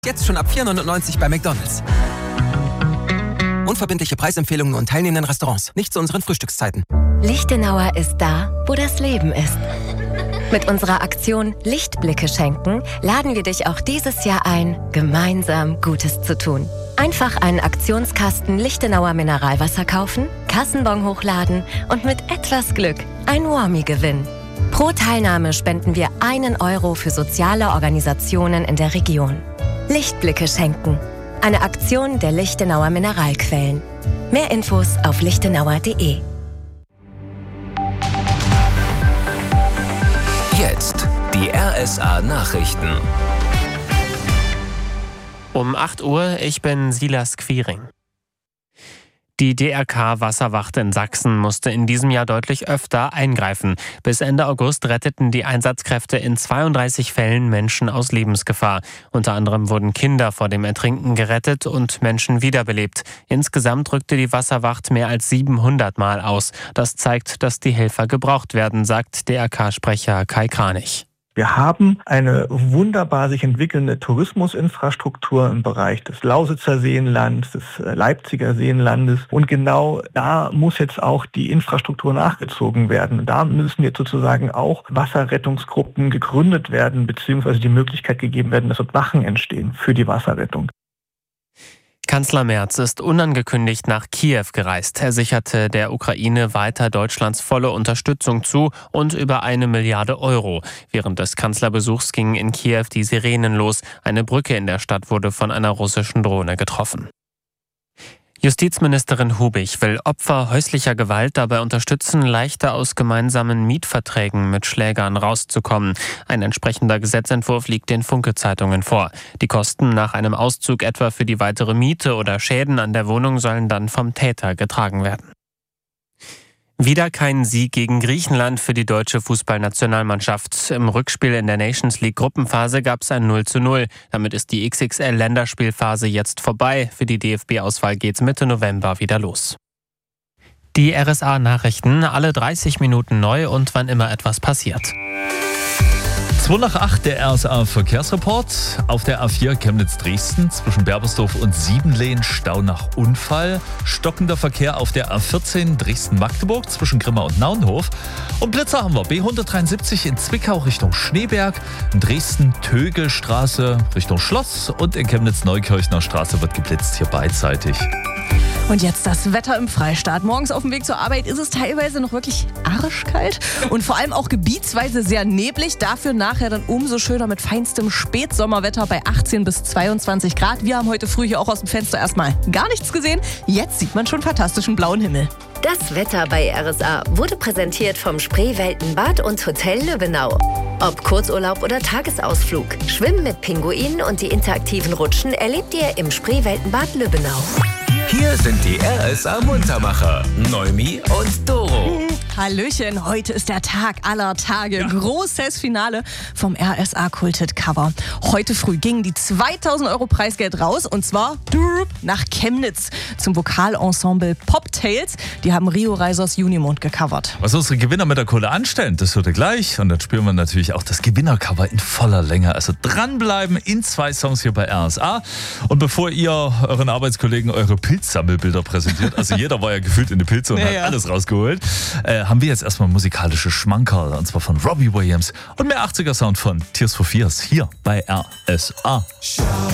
Jetzt schon ab 4,99 bei McDonald's. Unverbindliche Preisempfehlungen und teilnehmenden Restaurants. Nicht zu unseren Frühstückszeiten. Lichtenauer ist da, wo das Leben ist. Mit unserer Aktion Lichtblicke schenken laden wir dich auch dieses Jahr ein, gemeinsam Gutes zu tun. Einfach einen Aktionskasten Lichtenauer Mineralwasser kaufen, Kassenbon hochladen und mit etwas Glück ein Warmie gewinnen. Pro Teilnahme spenden wir 1 Euro für soziale Organisationen in der Region. Lichtblicke schenken. Eine Aktion der Lichtenauer Mineralquellen. Mehr Infos auf lichtenauer.de. Jetzt die RSA Nachrichten. Um 8 Uhr, ich bin Silas Quiring. Die DRK-Wasserwacht in Sachsen musste in diesem Jahr deutlich öfter eingreifen. Bis Ende August retteten die Einsatzkräfte in 32 Fällen Menschen aus Lebensgefahr. Unter anderem wurden Kinder vor dem Ertrinken gerettet und Menschen wiederbelebt. Insgesamt rückte die Wasserwacht mehr als 700 Mal aus. Das zeigt, dass die Helfer gebraucht werden, sagt DRK-Sprecher Kai Kranich. Wir haben eine wunderbar sich entwickelnde Tourismusinfrastruktur im Bereich des Lausitzer Seenlands, des Leipziger Seenlandes. Und genau da muss jetzt auch die Infrastruktur nachgezogen werden. Da müssen jetzt sozusagen auch Wasserrettungsgruppen gegründet werden, beziehungsweise die Möglichkeit gegeben werden, dass dort Wachen entstehen für die Wasserrettung. Kanzler Merz ist unangekündigt nach Kiew gereist. Er sicherte der Ukraine weiter Deutschlands volle Unterstützung zu und über 1 Milliarde Euro. Während des Kanzlerbesuchs gingen in Kiew die Sirenen los. Eine Brücke in der Stadt wurde von einer russischen Drohne getroffen. Justizministerin Hubig will Opfer häuslicher Gewalt dabei unterstützen, leichter aus gemeinsamen Mietverträgen mit Schlägern rauszukommen. Ein entsprechender Gesetzentwurf liegt den Funke-Zeitungen vor. Die Kosten nach einem Auszug etwa für die weitere Miete oder Schäden an der Wohnung sollen dann vom Täter getragen werden. Wieder kein Sieg gegen Griechenland für die deutsche Fußballnationalmannschaft. Im Rückspiel in der Nations League Gruppenphase gab es ein 0:0. Damit ist die XXL-Länderspielphase jetzt vorbei. Für die DFB-Auswahl geht's Mitte November wieder los. Die RSA-Nachrichten, alle 30 Minuten neu und wann immer etwas passiert. 2 nach 8, der RSA-Verkehrsreport. Auf der A4 Chemnitz-Dresden zwischen Berbersdorf und Siebenlehn Stau nach Unfall. Stockender Verkehr auf der A14 Dresden-Magdeburg zwischen Grimma und Naunhof. Und Blitzer haben wir. B173 in Zwickau Richtung Schneeberg. In Dresden Tögelstraße Richtung Schloss. Und in Chemnitz-Neukirchner Straße wird geblitzt, hier beidseitig. Und jetzt das Wetter im Freistaat. Morgens auf dem Weg zur Arbeit ist es teilweise noch wirklich arschkalt und vor allem auch gebietsweise sehr neblig. Dafür nachher dann umso schöner mit feinstem Spätsommerwetter bei 18 bis 22 Grad. Wir haben heute früh hier auch aus dem Fenster erstmal gar nichts gesehen. Jetzt sieht man schon fantastischen blauen Himmel. Das Wetter bei RSA wurde präsentiert vom Spreeweltenbad und Hotel Löbenau. Ob Kurzurlaub oder Tagesausflug, Schwimmen mit Pinguinen und die interaktiven Rutschen erlebt ihr im Spreeweltenbad Löbenau. Hier sind die RSA-Muntermacher, Noemi und Doro. Hallöchen, heute ist der Tag aller Tage. Ja. Großes Finale vom RSA Kultet Cover. Heute früh gingen die 2000 Euro Preisgeld raus und zwar nach Chemnitz zum Vokalensemble Poptails. Die haben Rio Reisers Junimond gecovert. Was unsere Gewinner mit der Kohle anstellen, das hört ihr gleich. Und dann spüren wir natürlich auch das Gewinnercover in voller Länge. Also dranbleiben in 2 Songs hier bei RSA. Und bevor ihr euren Arbeitskollegen eure Pilzsammelbilder präsentiert, also jeder war ja gefühlt in die Pilze und hat alles rausgeholt, haben wir jetzt erstmal musikalische Schmankerl, und zwar von Robbie Williams und mehr 80er Sound von Tears for Fears hier bei RSA.